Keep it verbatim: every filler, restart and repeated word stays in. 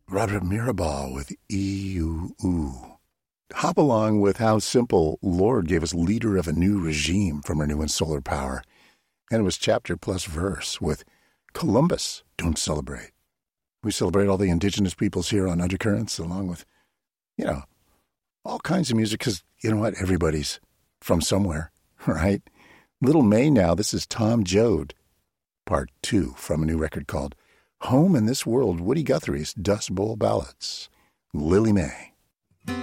Robert Mirabal with E U U. Hop along with how simple Lorde gave us Leader of a New Regime from Renew and Solar Power. And it was chapter plus verse with Columbus, Don't Celebrate. We celebrate all the indigenous peoples here on Undercurrents, along with, you know, all kinds of music, because, you know what, everybody's from somewhere, right? Little May now, this is Tom Joad, part two, from a new record called Home in This World, Woody Guthrie's Dust Bowl Ballads. Lily May.